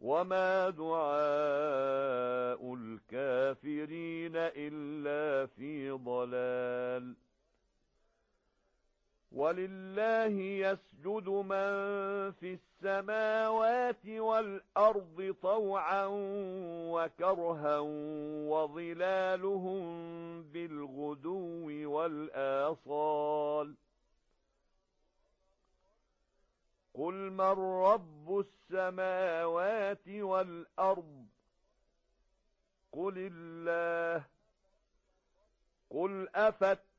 وما دعاء الكافرين إلا في ضلال ولله يسجد من في السماوات والأرض طوعا وكرها وظلالهم بالغدو والآصال قل من رب السماوات والأرض قل الله قل